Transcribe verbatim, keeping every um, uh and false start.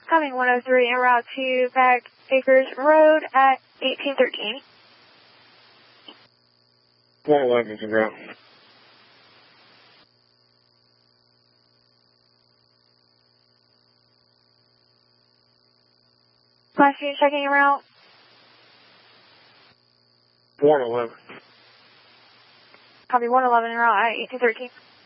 Coming one oh three en route to Back Acres Road at eighteen thirteen. one eleven is en route. Class two checking en route. one eleven. Copy one eleven en route at eighteen thirteen.